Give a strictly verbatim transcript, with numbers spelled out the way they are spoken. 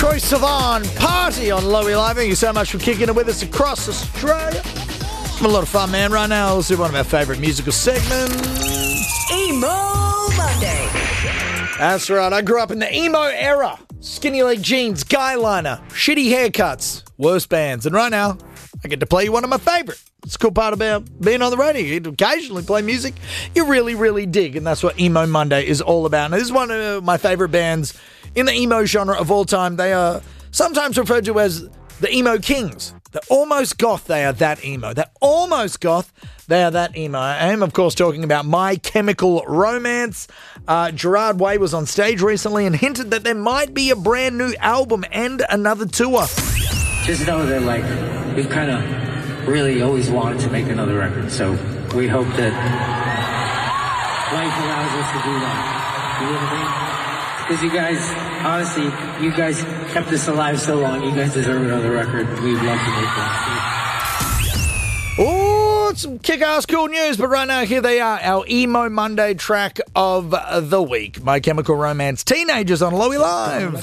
Troye Sivan, Party on Lowy Live. Thank you so much for kicking it with us across Australia. Having a lot of fun, man. Right now, let's do one of our favourite musical segments. Emo Monday. That's right. I grew up in the emo era. Skinny leg jeans, guy liner, shitty haircuts, worst bands. And right now, I get to play you one of my favourite. It's a cool part about being on the radio. You get to occasionally play music you really, really dig. And that's what Emo Monday is all about. And this is one of my favourite bands in the emo genre of all time. They are sometimes referred to as the Emo Kings. They're almost goth. They are that emo. They're almost goth. They are that emo. I am, of course, talking about My Chemical Romance. Uh, Gerard Way was on stage recently and hinted that there might be a brand new album and another tour. Just know that, like, we've kind of really always wanted to make another record, so we hope that life allows us to do that. You know what I mean? Because you guys, honestly, you guys kept us alive so long, you guys deserve another record. We'd love to make that. Oh, it's some kick-ass cool news, but right now, here they are, our Emo Monday track of the week. My Chemical Romance, Teenagers on Lowy Live.